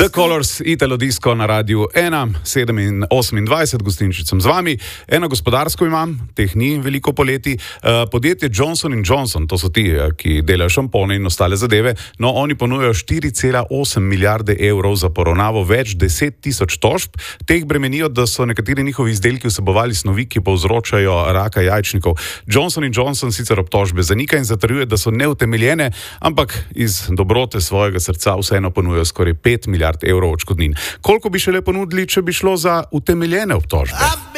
The Colors, Italo Disco na Radiu 1, 7:28, gostinčicam z vami. Eno gospodarsko imam, teh ni veliko poleti. Podjetje Johnson & Johnson, to so ti, ki delajo šampone in ostale zadeve, no oni ponujajo 4,8 milijarde evrov za poravnavo več 10 tisoč tožb. Teh bremenijo, da so nekateri njihovi izdelki vsebovali snovi, ki povzročajo raka jajčnikov. Johnson & Johnson sicer obtožbe zanika in zatrjuje, da so neutemeljene, ampak iz dobrote svojega srca vseeno ponujajo skoraj 5 milijard evrov odškodnin. Koliko bi šele ponudili, če bi šlo za utemeljene obtožbe?